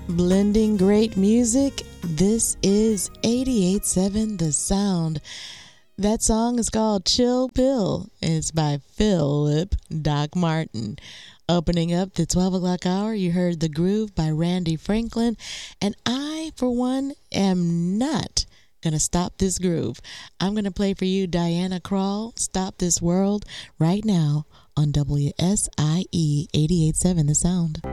Blending great music. This is 88.7 The Sound. That song is called Chill Pill. It's by Philip Doc Martin. Opening up the 12 o'clock hour, you heard The Groove by Randy Franklin. And I, for one, am not going to stop this groove. I'm going to play for you Diana Krall, Stop This World, right now on WSIE 88.7 The Sound.